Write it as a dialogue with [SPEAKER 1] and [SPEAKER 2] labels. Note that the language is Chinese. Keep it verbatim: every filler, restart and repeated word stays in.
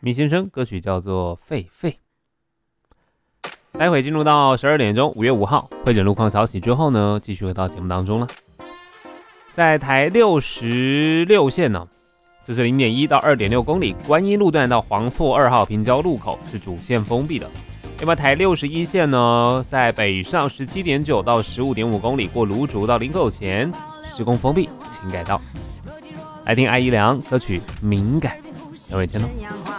[SPEAKER 1] 米先生，歌曲叫做《狒狒》。待会进入到十二点钟，五月五号会诊路况消息之后呢，继续回到节目当中了。在台六十六线呢，这是 零点一 到 二点六 公里，观音路段到黄厝二号平交路口是主线封闭的。另外台六十一线呢，在北上 十七点九 到 十五点五 公里，过芦竹到林口前施工封闭，请改道。来听艾怡良歌曲《敏感》，各位见喽。